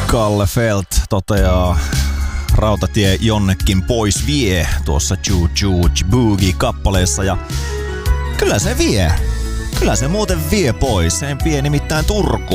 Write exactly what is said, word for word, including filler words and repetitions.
Kalle Felt toteaa, rautatie jonnekin pois vie tuossa Choo Choo Boogie-kappaleessa ja kyllä se vie. Kyllä se muuten vie pois. Se vie nimittäin Turkuun.